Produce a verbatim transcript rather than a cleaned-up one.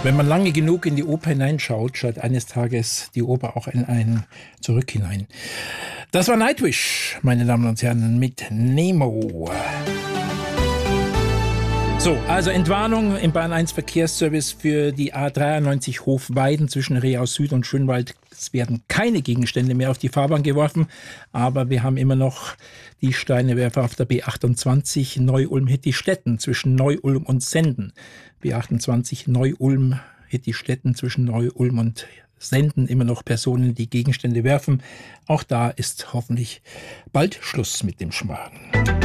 Wenn man lange genug in die Oper hineinschaut, schaut eines Tages die Oper auch in einen zurück hinein. Das war Nightwish, meine Damen und Herren, mit Nemo. So, also Entwarnung im Bahn eins Verkehrsservice für die A dreiundneunzig Hofweiden zwischen Reau Süd und Schönwald. Es werden keine Gegenstände mehr auf die Fahrbahn geworfen, aber wir haben immer noch die Steinewerfer auf der B achtundzwanzig Neu-Ulm-Hittistetten zwischen Neu-Ulm und Senden. B achtundzwanzig Neu-Ulm-Hittistetten zwischen Neu-Ulm und Senden, immer noch Personen, die Gegenstände werfen. Auch da ist hoffentlich bald Schluss mit dem Schmarrn.